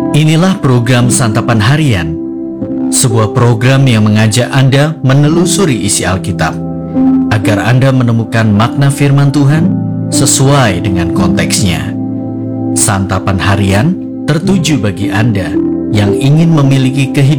Inilah program Santapan Harian, sebuah program yang mengajak Anda menelusuri isi Alkitab, agar Anda menemukan makna firman Tuhan sesuai dengan konteksnya. Santapan Harian tertuju bagi Anda yang ingin memiliki kehidupan